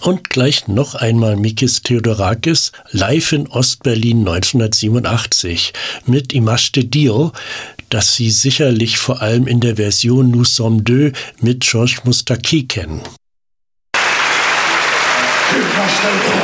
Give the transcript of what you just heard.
Und gleich noch einmal Mikis Theodorakis live in Ostberlin 1987 mit Image de Dio, das Sie sicherlich vor allem in der Version Nous sommes deux mit Georges Moustaki kennen.